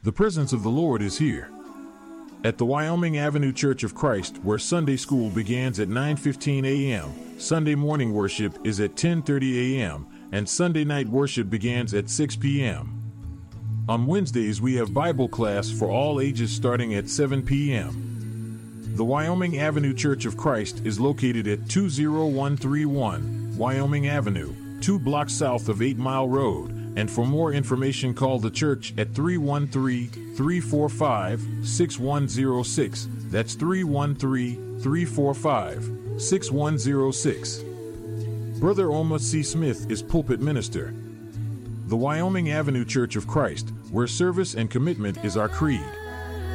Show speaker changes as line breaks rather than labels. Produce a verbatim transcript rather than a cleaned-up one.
The presence of the Lord is here. At the Wyoming Avenue Church of Christ, where Sunday school begins at nine fifteen a.m., Sunday morning worship is at ten thirty a.m., and Sunday night worship begins at six p.m. On Wednesdays, we have Bible class for all ages starting at seven p.m. The Wyoming Avenue Church of Christ is located at two oh one three one Wyoming Avenue, two blocks south of eight Mile Road, and for more information call the church at three one three, three four five, six one zero six. That's three one three, three four five, six one zero six. Brother Oma C. Smith is pulpit minister. The Wyoming Avenue Church of Christ, where service and commitment is our creed.